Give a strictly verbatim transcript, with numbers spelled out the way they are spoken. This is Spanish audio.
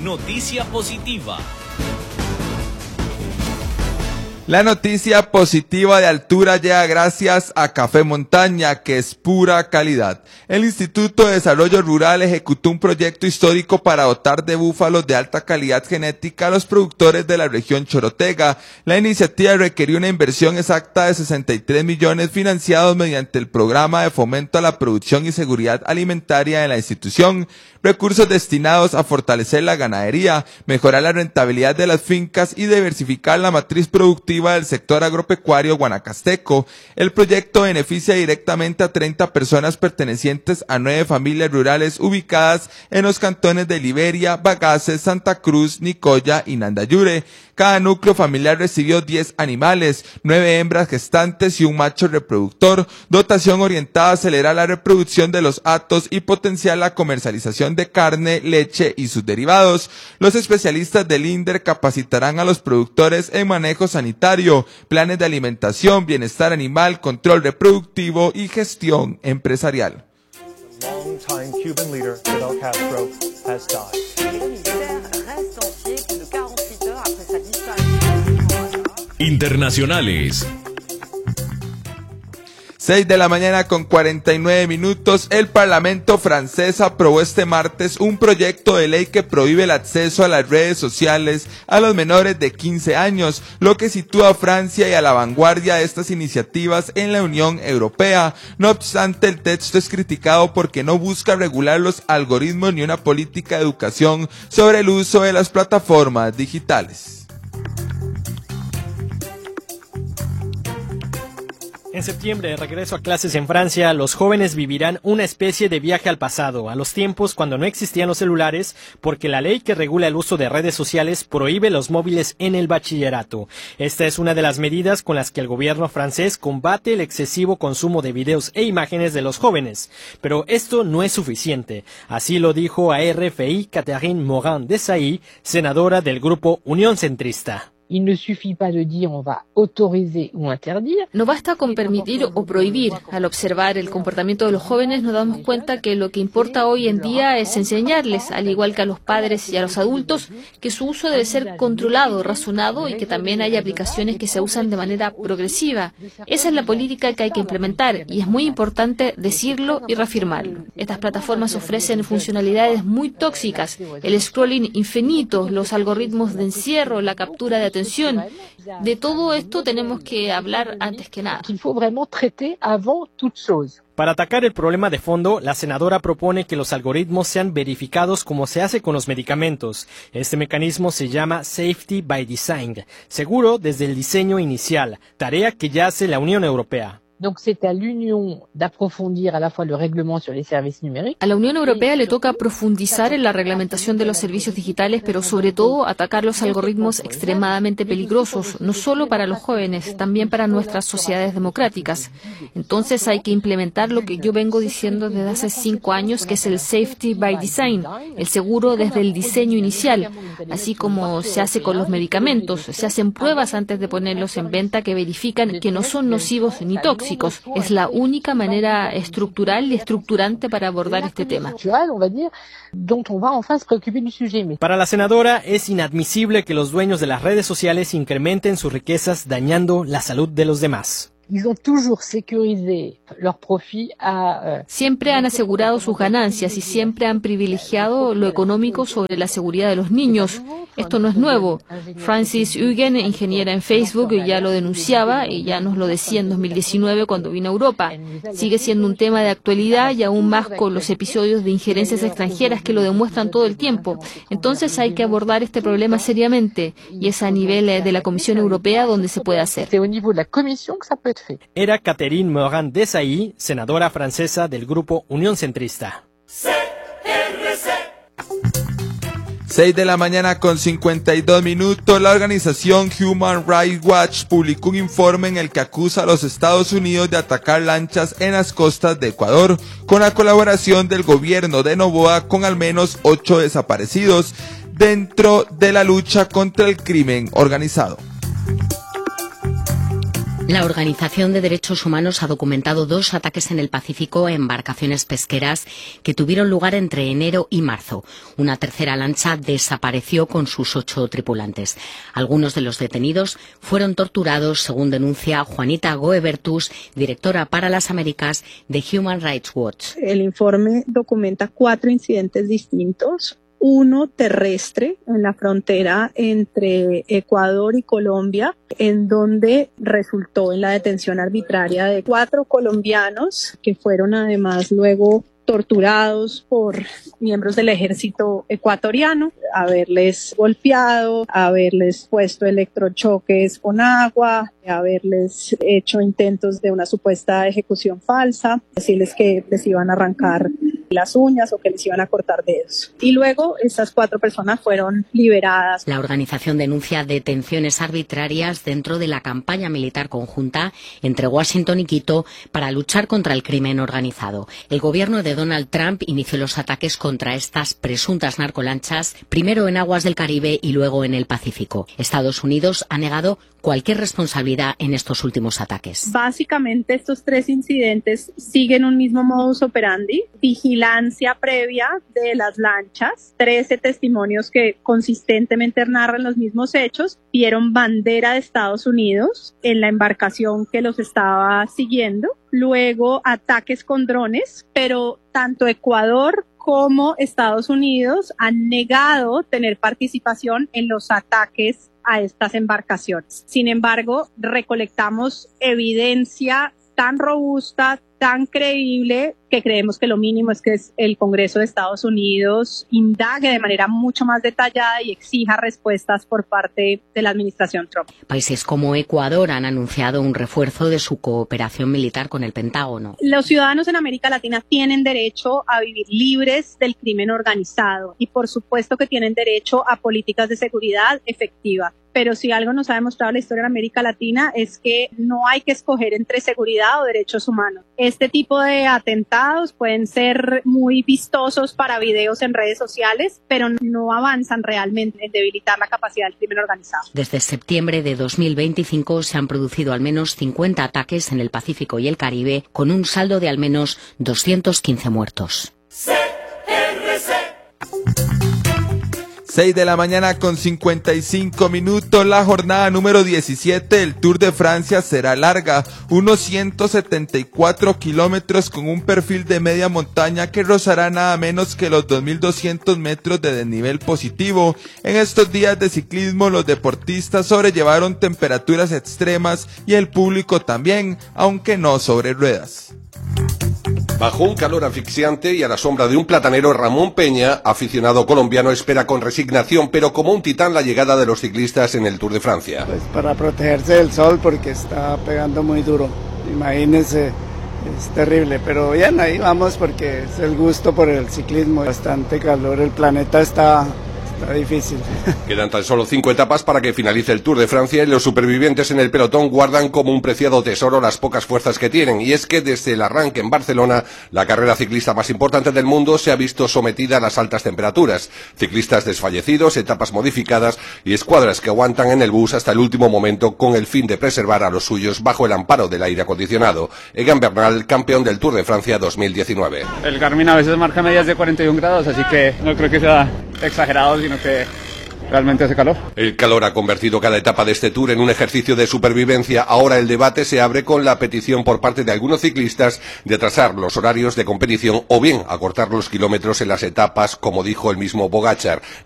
noticia positiva. La noticia positiva de altura llega gracias a Café Montaña, que es pura calidad. El Instituto de Desarrollo Rural ejecutó un proyecto histórico para dotar de búfalos de alta calidad genética a los productores de la región Chorotega. La iniciativa requirió una inversión exacta de sesenta y tres millones financiados mediante el Programa de Fomento a la Producción y Seguridad Alimentaria de la institución. Recursos destinados a fortalecer la ganadería, mejorar la rentabilidad de las fincas y diversificar la matriz productiva del sector agropecuario guanacasteco. El proyecto beneficia directamente a treinta personas pertenecientes a nueve familias rurales ubicadas en los cantones de Liberia, Bagaces, Santa Cruz, Nicoya y Nandayure. Cada núcleo familiar recibió diez animales, nueve hembras gestantes y un macho reproductor. Dotación orientada a acelerar la reproducción de los hatos y potenciar la comercialización de carne, leche y sus derivados. Los especialistas del INDER capacitarán a los productores en manejo sanitario, planes de alimentación, bienestar animal, control reproductivo y gestión empresarial. Internacionales. seis de la mañana con cuarenta y nueve minutos, el Parlamento francés aprobó este martes un proyecto de ley que prohíbe el acceso a las redes sociales a los menores de quince años, lo que sitúa a Francia y a la vanguardia de estas iniciativas en la Unión Europea. No obstante, el texto es criticado porque no busca regular los algoritmos ni una política de educación sobre el uso de las plataformas digitales. En septiembre, de regreso a clases en Francia, los jóvenes vivirán una especie de viaje al pasado, a los tiempos cuando no existían los celulares, porque la ley que regula el uso de redes sociales prohíbe los móviles en el bachillerato. Esta es una de las medidas con las que el gobierno francés combate el excesivo consumo de videos e imágenes de los jóvenes. Pero esto no es suficiente. Así lo dijo a R F I Catherine Morin-Desailly, senadora del grupo Unión Centrista. Il ne suffit pas de dire on va autoriser ou interdire. No basta con permitir o prohibir. Al observar el comportamiento de los jóvenes nos damos cuenta que lo que importa hoy en día es enseñarles, al igual que a los padres y a los adultos, que su uso debe ser controlado, razonado y que también hay aplicaciones que se usan de manera progresiva. Esa es la política que hay que implementar y es muy importante decirlo y reafirmarlo. Estas plataformas ofrecen funcionalidades muy tóxicas, el scrolling infinito, los algoritmos de encierro, la captura de atención. De todo esto tenemos que hablar antes que nada. Para atacar el problema de fondo, la senadora propone que los algoritmos sean verificados como se hace con los medicamentos. Este mecanismo se llama Safety by Design, seguro desde el diseño inicial, tarea que ya hace la Unión Europea. Donc c'est à l'Union d'approfondir à la fois le règlement sur les services numériques. A la Unión Europea le toca profundizar en la reglamentación de los servicios digitales, pero sobre todo atacar los algoritmos extremadamente peligrosos, no solo para los jóvenes, también para nuestras sociedades democráticas. Entonces hay que implementar lo que yo vengo diciendo desde hace cinco años, que es el Safety by Design, el seguro desde el diseño inicial, así como se hace con los medicamentos. Se hacen pruebas antes de ponerlos en venta que verifican que no son nocivos ni tóxicos. Es la única manera estructural y estructurante para abordar este tema. Para la senadora, es inadmisible que los dueños de las redes sociales incrementen sus riquezas dañando la salud de los demás. Siempre han asegurado sus ganancias y siempre han privilegiado lo económico sobre la seguridad de los niños. Esto no es nuevo. Francis Haugen, ingeniera en Facebook, ya lo denunciaba y ya nos lo decía en dos mil diecinueve cuando vino a Europa. Sigue siendo un tema de actualidad y aún más con los episodios de injerencias extranjeras que lo demuestran todo el tiempo. Entonces hay que abordar este problema seriamente y es a nivel de la Comisión Europea donde se puede hacer. Era Catherine Morin-Desailly, senadora francesa del grupo Unión Centrista. seis de la mañana con cincuenta y dos minutos, la organización Human Rights Watch publicó un informe en el que acusa a los Estados Unidos de atacar lanchas en las costas de Ecuador, con la colaboración del gobierno de Noboa, con al menos ocho desaparecidos dentro de la lucha contra el crimen organizado. La Organización de Derechos Humanos ha documentado dos ataques en el Pacífico a embarcaciones pesqueras que tuvieron lugar entre enero y marzo. Una tercera lancha desapareció con sus ocho tripulantes. Algunos de los detenidos fueron torturados, según denuncia Juanita Goebertus, directora para las Américas de Human Rights Watch. El informe documenta cuatro incidentes distintos. Uno terrestre en la frontera entre Ecuador y Colombia, en donde resultó en la detención arbitraria de cuatro colombianos que fueron además luego torturados por miembros del ejército ecuatoriano, haberles golpeado, haberles puesto electrochoques con agua, haberles hecho intentos de una supuesta ejecución falsa, decirles que les iban a arrancar las uñas o que les iban a cortar dedos. Y luego estas cuatro personas fueron liberadas. La organización denuncia detenciones arbitrarias dentro de la campaña militar conjunta entre Washington y Quito para luchar contra el crimen organizado. El gobierno de Donald Trump inició los ataques contra estas presuntas narcolanchas, primero en aguas del Caribe y luego en el Pacífico. Estados Unidos ha negado cualquier responsabilidad en estos últimos ataques. Básicamente estos tres incidentes siguen un mismo modus operandi, vigilancia previa de las lanchas, trece testimonios que consistentemente narran los mismos hechos, vieron bandera de Estados Unidos en la embarcación que los estaba siguiendo, luego ataques con drones, pero tanto Ecuador como Estados Unidos han negado tener participación en los ataques a estas embarcaciones. Sin embargo, recolectamos evidencia tan robusta, tan creíble, que creemos que lo mínimo es que el Congreso de Estados Unidos indague de manera mucho más detallada y exija respuestas por parte de la administración Trump. Países como Ecuador han anunciado un refuerzo de su cooperación militar con el Pentágono. Los ciudadanos en América Latina tienen derecho a vivir libres del crimen organizado y por supuesto que tienen derecho a políticas de seguridad efectivas. Pero si algo nos ha demostrado la historia en América Latina es que no hay que escoger entre seguridad o derechos humanos. Este tipo de atentados pueden ser muy vistosos para videos en redes sociales, pero no avanzan realmente en debilitar la capacidad del crimen organizado. Desde septiembre de dos mil veinticinco se han producido al menos cincuenta ataques en el Pacífico y el Caribe, con un saldo de al menos doscientos quince muertos. seis de la mañana con cincuenta y cinco minutos, la jornada número diecisiete del Tour de Francia será larga, unos ciento setenta y cuatro kilómetros con un perfil de media montaña que rozará nada menos que los dos mil doscientos metros de desnivel positivo. En estos días de ciclismo los deportistas sobrellevaron temperaturas extremas y el público también, aunque no sobre ruedas. Bajo un calor asfixiante y a la sombra de un platanero, Ramón Peña, aficionado colombiano, espera con resignación, pero como un titán, la llegada de los ciclistas en el Tour de Francia. Pues para protegerse del sol, porque está pegando muy duro. Imagínense, es terrible, pero bien, ahí vamos porque es el gusto por el ciclismo. Bastante calor, el planeta está... Está difícil. Quedan tan solo cinco etapas para que finalice el Tour de Francia y los supervivientes en el pelotón guardan como un preciado tesoro las pocas fuerzas que tienen. Y es que desde el arranque en Barcelona, la carrera ciclista más importante del mundo se ha visto sometida a las altas temperaturas. Ciclistas desfallecidos, etapas modificadas y escuadras que aguantan en el bus hasta el último momento con el fin de preservar a los suyos bajo el amparo del aire acondicionado. Egan Bernal, campeón del Tour de Francia dos mil diecinueve. El Garmin a veces marca medias de cuarenta y un grados, así que no creo que sea exagerado, sino que realmente hace calor. El calor ha convertido cada etapa de este Tour en un ejercicio de supervivencia. Ahora el debate se abre con la petición por parte de algunos ciclistas de atrasar los horarios de competición o bien acortar los kilómetros en las etapas, como dijo el mismo Pogačar.